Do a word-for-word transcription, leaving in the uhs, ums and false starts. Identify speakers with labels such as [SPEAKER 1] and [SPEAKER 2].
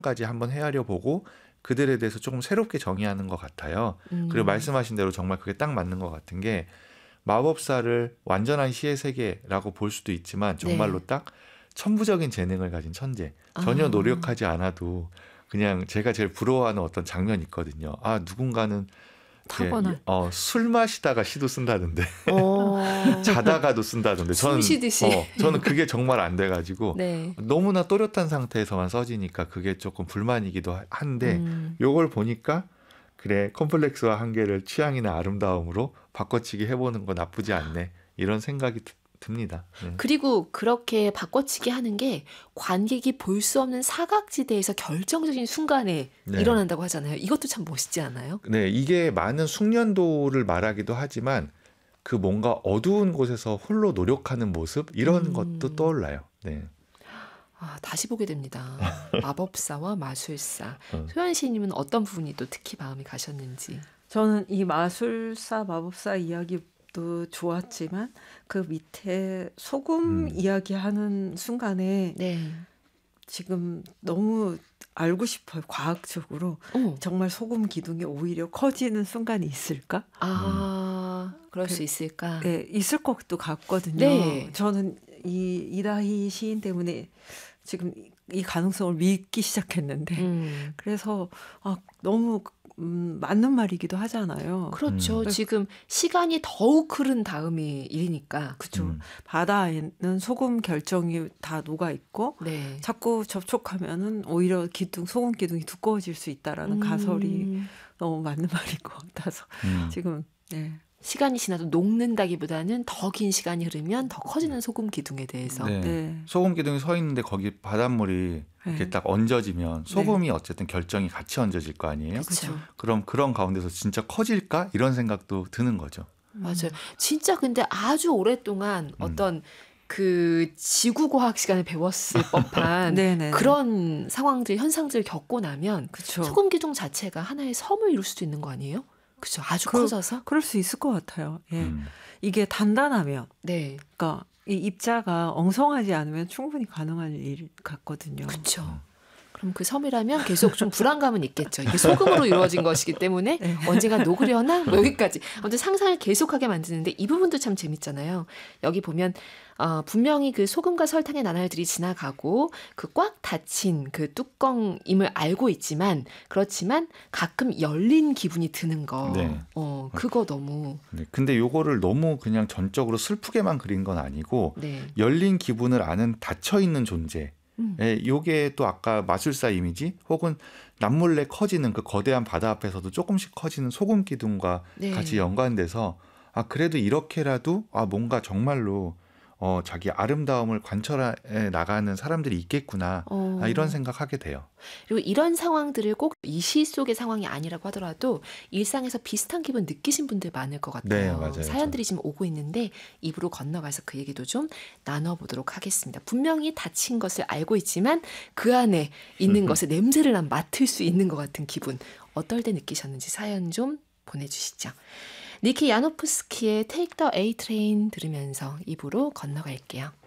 [SPEAKER 1] 까지 한번 헤아려 보고 그들에 대해서 조금 새롭게 정의하는 것 같아요.
[SPEAKER 2] 음.
[SPEAKER 1] 그리고 말씀하신 대로 정말 그게 딱 맞는 것 같은 게 마법사를 완전한 시의 세계라고 볼 수도 있지만 정말로
[SPEAKER 2] 네.
[SPEAKER 1] 딱 천부적인 재능을 가진 천재. 전혀
[SPEAKER 2] 아.
[SPEAKER 1] 노력하지 않아도 그냥 제가 제일 부러워하는 어떤 장면이 있거든요. 아 누군가는 이렇게
[SPEAKER 3] 타고난.
[SPEAKER 1] 어, 술 마시다가 시도 쓴다던데
[SPEAKER 2] 어.
[SPEAKER 1] 자다가도 쓴다던데
[SPEAKER 2] 숨
[SPEAKER 1] 저는
[SPEAKER 2] 쉬듯이.
[SPEAKER 1] 어, 저는 그게 정말 안 돼가지고
[SPEAKER 2] 네.
[SPEAKER 1] 너무나 또렷한 상태에서만 써지니까 그게 조금 불만이기도 한데
[SPEAKER 2] 음.
[SPEAKER 1] 요걸 보니까 그래 컴플렉스와 한계를 취향이나 아름다움으로 바꿔치기 해보는 거 나쁘지 않네 이런 생각이 드, 듭니다. 네.
[SPEAKER 2] 그리고 그렇게 바꿔치기 하는 게 관객이 볼 수 없는 사각지대에서 결정적인 순간에
[SPEAKER 1] 네.
[SPEAKER 2] 일어난다고 하잖아요. 이것도 참 멋있지 않아요?
[SPEAKER 1] 네, 이게 많은 숙련도를 말하기도 하지만 그 뭔가 어두운 곳에서 홀로 노력하는 모습 이런
[SPEAKER 2] 음.
[SPEAKER 1] 것도 떠올라요. 네.
[SPEAKER 2] 아, 다시 보게 됩니다. 마법사와 마술사.
[SPEAKER 1] 어.
[SPEAKER 2] 소연 씨님은 어떤 부분이 또 특히 마음이 가셨는지.
[SPEAKER 3] 저는 이 마술사, 마법사 이야기도 좋았지만 그 밑에 소금
[SPEAKER 1] 음.
[SPEAKER 3] 이야기하는 순간에
[SPEAKER 2] 네.
[SPEAKER 3] 지금 너무 알고 싶어요. 과학적으로.
[SPEAKER 2] 어.
[SPEAKER 3] 정말 소금 기둥이 오히려 커지는 순간이 있을까?
[SPEAKER 2] 아, 그럴
[SPEAKER 3] 그-
[SPEAKER 2] 수 있을까?
[SPEAKER 3] 네, 있을 것도 같거든요.
[SPEAKER 2] 네.
[SPEAKER 3] 저는 이 이다희 시인 때문에 지금 이- 이 가능성을 믿기 시작했는데
[SPEAKER 2] 음.
[SPEAKER 3] 그래서 아, 너무 음, 맞는 말이기도 하잖아요.
[SPEAKER 2] 그렇죠.
[SPEAKER 1] 음.
[SPEAKER 2] 지금 시간이 더욱 흐른 다음이 일이니까.
[SPEAKER 3] 그죠.
[SPEAKER 1] 음.
[SPEAKER 3] 바다에는 소금 결정이 다 녹아 있고
[SPEAKER 2] 네.
[SPEAKER 3] 자꾸 접촉하면은 오히려 기둥 소금 기둥이 두꺼워질 수 있다라는
[SPEAKER 2] 음.
[SPEAKER 3] 가설이 너무 맞는 말인 것 같아서
[SPEAKER 1] 음.
[SPEAKER 3] 지금 네.
[SPEAKER 2] 시간이 지나도 녹는다기보다는 더 긴 시간이 흐르면 더 커지는 소금 기둥에 대해서.
[SPEAKER 1] 네.
[SPEAKER 3] 네.
[SPEAKER 1] 소금 기둥이 서 있는데 거기 바닷물이 이렇게
[SPEAKER 3] 네.
[SPEAKER 1] 딱 얹어지면 소금이 어쨌든 결정이 같이 얹어질 거 아니에요?
[SPEAKER 2] 그렇죠.
[SPEAKER 1] 그럼 그런 가운데서 진짜 커질까? 이런 생각도 드는 거죠.
[SPEAKER 2] 맞아요. 진짜 근데 아주 오랫동안 어떤 그 지구과학 시간에 배웠을 법한
[SPEAKER 3] 네네.
[SPEAKER 2] 그런 상황들, 현상들을 겪고 나면
[SPEAKER 3] 그렇죠.
[SPEAKER 2] 소금 기둥 자체가 하나의 섬을 이룰 수도 있는 거 아니에요? 그렇죠. 아주
[SPEAKER 3] 그-
[SPEAKER 2] 커져서.
[SPEAKER 3] 그럴 수 있을 것 같아요. 예.
[SPEAKER 1] 음.
[SPEAKER 3] 이게 단단하면
[SPEAKER 2] 네.
[SPEAKER 3] 그러니까 이 입자가 엉성하지 않으면 충분히 가능한 일 같거든요.
[SPEAKER 2] 그렇죠. 그럼 그 섬이라면 계속 좀 불안감은 있겠죠. 이게 소금으로 이루어진 것이기 때문에
[SPEAKER 3] 네.
[SPEAKER 2] 언젠가 녹으려나? 뭐 여기까지. 아무튼 상상을 계속하게 만드는데 이 부분도 참 재밌잖아요. 여기 보면 어, 분명히 그 소금과 설탕의 나날들이 지나가고 그 꽉 닫힌 그 뚜껑임을 알고 있지만 그렇지만 가끔 열린 기분이 드는 거.
[SPEAKER 1] 네.
[SPEAKER 2] 어, 그거 너무
[SPEAKER 1] 네. 근데 요거를 너무 그냥 전적으로 슬프게만 그린 건 아니고
[SPEAKER 2] 네.
[SPEAKER 1] 열린 기분을 아는 닫혀있는 존재.
[SPEAKER 2] 음.
[SPEAKER 1] 예, 요게 또 아까 마술사 이미지 혹은 남몰래 커지는 그 거대한 바다 앞에서도 조금씩 커지는 소금 기둥과
[SPEAKER 2] 네.
[SPEAKER 1] 같이 연관돼서 아 그래도 이렇게라도 아 뭔가 정말로 어 자기 아름다움을 관철해 나가는 사람들이 있겠구나
[SPEAKER 2] 어.
[SPEAKER 1] 아, 이런 생각하게 돼요.
[SPEAKER 2] 그리고 이런 상황들을 꼭 이 시 속의 상황이 아니라고 하더라도 일상에서 비슷한 기분 느끼신 분들 많을 것 같아요.
[SPEAKER 1] 네, 맞아요.
[SPEAKER 2] 사연들이 지금 오고 있는데 입으로 건너가서 그 얘기도 좀 나눠보도록 하겠습니다. 분명히 다친 것을 알고 있지만 그 안에 있는 것의 냄새를 난 맡을 수 있는 것 같은 기분 어떨 때 느끼셨는지 사연 좀 보내주시죠. 니키 야노프스키의 Take the A Train 들으면서 입으로 건너갈게요.